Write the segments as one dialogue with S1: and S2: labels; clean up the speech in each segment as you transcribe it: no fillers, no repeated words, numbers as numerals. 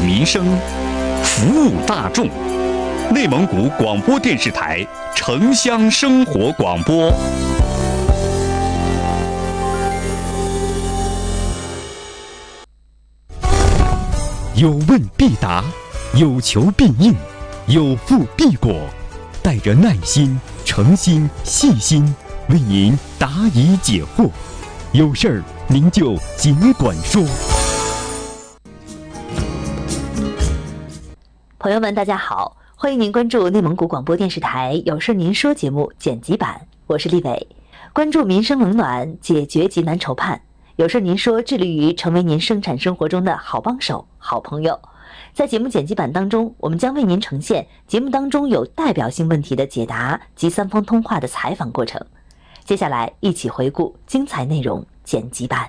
S1: 民生，服务大众。内蒙古广播电视台城乡生活广播。有问必答，有求必应，有付必果，带着耐心、诚心、细心，为您答疑解惑。有事儿您就尽管说。
S2: 朋友们，大家好，欢迎您关注内蒙古广播电视台《有事您说》节目剪辑版，我是丽伟。关注民生冷暖，解决急难愁盼。有事您说致力于成为您生产生活中的好帮手、好朋友。在节目剪辑版当中，我们将为您呈现节目当中有代表性问题的解答及3方通话的采访过程。接下来一起回顾精彩内容剪辑版。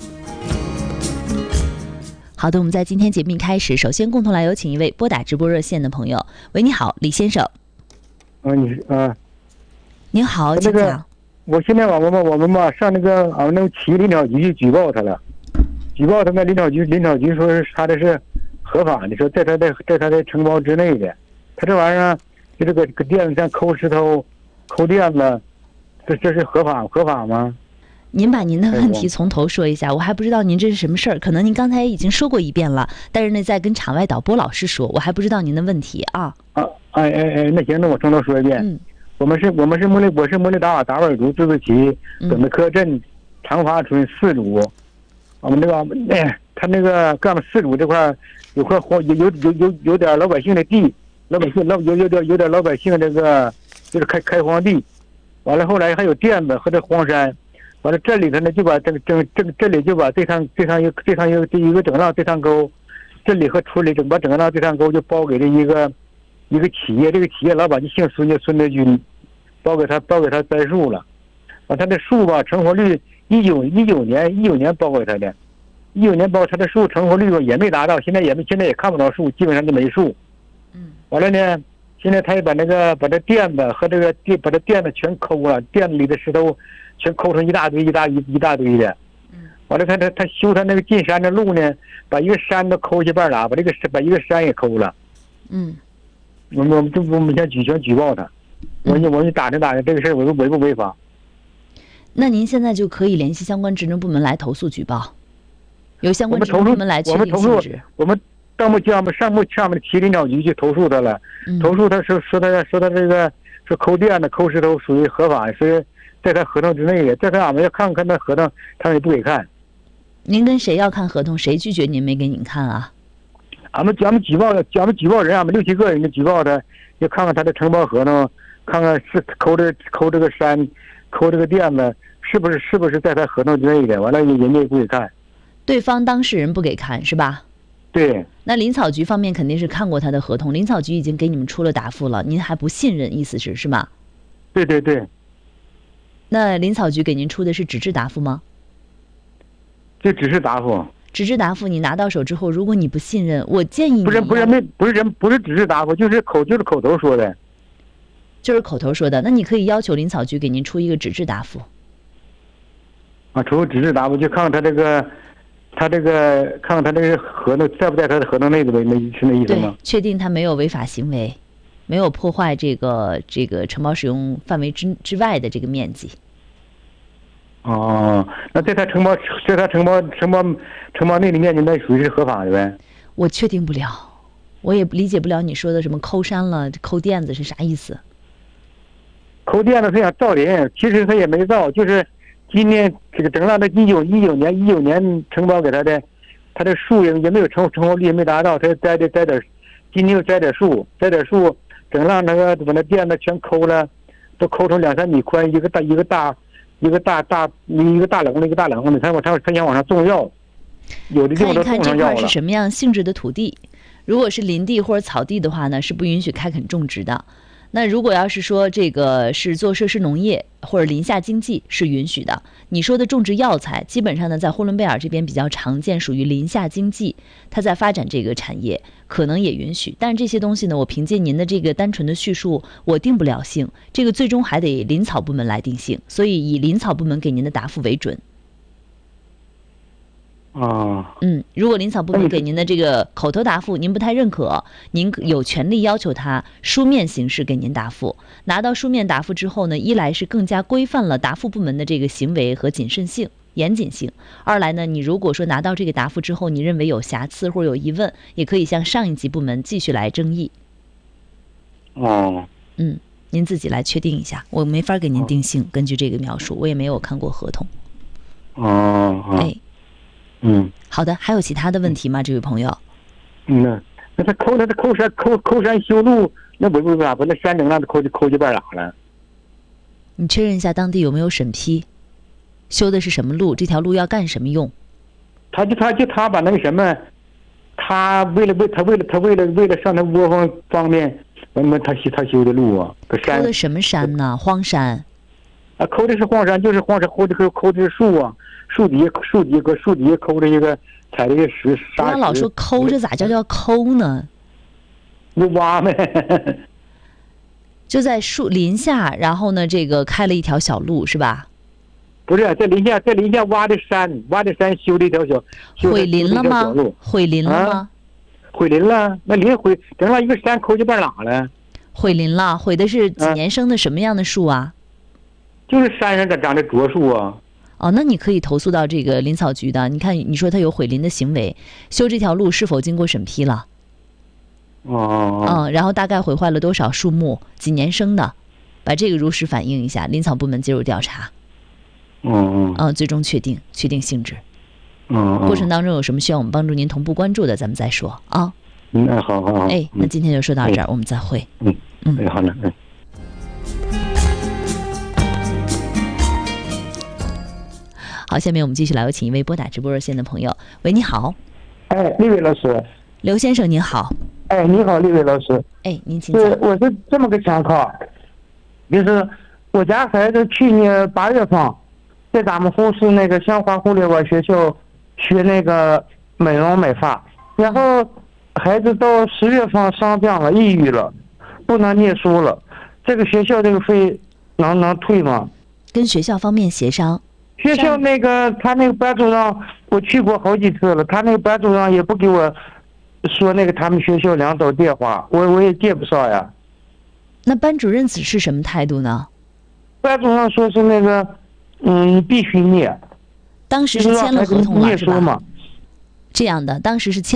S2: 好的，我们在今天节目开始，首先共同来有请一位拨打直播热线的朋友。喂，你好，李先生。您好，请讲。
S3: 我现在我们吧上那个俺们那个企业林场局去举报他了，举报他那林场局说是他这是合法的，说在他的承包之内的，他这玩意儿就这个垫子上抠石头、抠垫子，这是合法吗？
S2: 您把您的问题从头说一下，我还不知道您这是什么事儿，可能您刚才已经说过一遍了，但是呢，再跟场外导播老师说，我还不知道您的问题啊。
S3: 那行，那我从头说一遍。我是莫里达瓦达尔族自治区本子科镇长发村4组，我们他那个干部4组这块有块有点老百姓的地，有点老百姓这个就是开荒地，完了后来还有垫子和这荒山，完了这里头呢就把这里就把这趟一个整浪这趟沟，这里和村里整个浪这趟沟就包给了一个企业，这个企业老板就姓孙，叫孙德军，包给他栽树了，他的树吧成活率19年包给他的，19年包他的树成活率也没达到，现在也看不着树，基本上就没树。完了呢，现在他也把这垫子和把这垫子全抠了，垫子里的石头全抠成一大堆的。完了他修他那个进山的路呢，把一个山都抠下半拉，把一个山也抠了。我们先举报他，我去打听这个事儿违不违法？
S2: 那您现在就可以联系相关职能部门来投诉举报，由相关职能部门来确定性质。
S3: 我们上面的麒麟鸟局去投诉他了，投诉他说他这个说抠垫子、抠石头属于合法，是在他合同之内的，在他俺们要看那合同，他们也不给看。
S2: 您跟谁要看合同？谁拒绝您没给您看啊？
S3: 俺们举报人，俺们6、7个人就举报他，要看看他的承包合同，看看是抠这个山，抠这个垫子是不是在他合同之内的，完了人家也不给看。
S2: 对方当事人不给看是吧？
S3: 对。
S2: 那林草局方面肯定是看过他的合同，林草局已经给你们出了答复了，您还不信任，意思是吗？
S3: 对。
S2: 那林草局给您出的是纸质答复吗？
S3: 就只是答复。
S2: 纸质答复你拿到手之后，如果你不信任，我建议你不
S3: 是纸质答复，就是口头说的。
S2: 就是口头说的，那你可以要求林草局给您出一个纸质答复。
S3: 出纸质答复就看看他这个合同在不在他的合同内的，是那意思吗？
S2: 对，确定他没有违法行为，没有破坏这个承包使用范围之外的这个面积。
S3: 那在他承包内的面积，那属于是合法的呗？
S2: 我确定不了，我也理解不了你说的什么抠山了、抠垫子是啥意思？
S3: 抠垫子他想造林，其实他也没造，就是今年这个整浪的19年承包给他的，他的树也没有成活率也没达到，他摘点，今年又摘点树，整浪那个把那垫子全抠了，都抠成2、3米宽，一个大笼子，他想往上种药，有的地方都种上药了。看一看这块是
S2: 什么样性质的土地，如果是林地或者草地的话呢，是不允许开垦种植的。那如果要是说这个是做设施农业或者林下经济是允许的。你说的种植药材，基本上呢在呼伦贝尔这边比较常见，属于林下经济，它在发展这个产业可能也允许。但是这些东西呢，我凭借您的这个单纯的叙述，我定不了性，这个最终还得林草部门来定性，所以以林草部门给您的答复为准。 如果林草部门给您的这个口头答复您不太认可，您有权利要求他书面形式给您答复。拿到书面答复之后呢，一来是更加规范了答复部门的这个行为和谨慎性、严谨性；二来呢，你如果说拿到这个答复之后，你认为有瑕疵或者有疑问，也可以向上一级部门继续来争议。您自己来确定一下，我没法给您定性。根据这个描述，我也没有看过合同。好的，还有其他的问题吗，这位朋友？
S3: 那他抠山修路，那不咋把那山整那抠几半拉了？
S2: 你确认一下当地有没有审批，修的是什么路，这条路要干什么用？
S3: 他把那个什么，他为了上那窝房方便，他修的路啊。
S2: 抠的什么山呢？荒山。
S3: 抠的是荒山，就是荒山，抠的是树啊。树底下抠着一个踩着一个石沙。
S2: 不要老说抠，这咋叫抠呢？
S3: 就挖呗。
S2: 就在树林下，然后呢，这个开了一条小路是吧？
S3: 不是，在林下挖的山修的一条
S2: 毁林了吗？毁林了吗？
S3: 毁林了，那林整了一个山抠几半拉了。
S2: 毁林了，毁的是几年生的什么样的树啊？
S3: 就是山上长的柞树啊。
S2: 那你可以投诉到这个林草局的。你看，你说他有毁林的行为，修这条路是否经过审批了？然后大概毁坏了多少树木，几年生的，把这个如实反映一下，林草部门介入调查。最终确定性质。过程当中有什么需要我们帮助您同步关注的，咱们再说啊。
S3: 好。
S2: 那今天就说到这儿，我们再会。
S3: 好了。
S2: 好，下面我们继续来有请一位拨打直播热线的朋友。喂，你好。
S4: 丽伟老师。
S2: 刘先生您好。
S4: 你好，丽伟老师。
S2: 您请讲。
S4: 我是这么个情况，就是我家孩子去年8月份在咱们呼市那个香华互联网学校学那个美容美发，然后孩子到10月份生病了，抑郁了，不能念书了。这个学校这个费能退吗？
S2: 跟学校方面协商。
S4: 学校那个他那个班主任，我去过好几次了，他那个班主任也不给我说那个他们学校领导电话，我也接不上呀。
S2: 那班主任是什么态度呢？
S4: 班主任说是那个必须念。
S2: 当时是签了合同了是吧？
S4: 念书嘛。
S2: 这样的，当时是签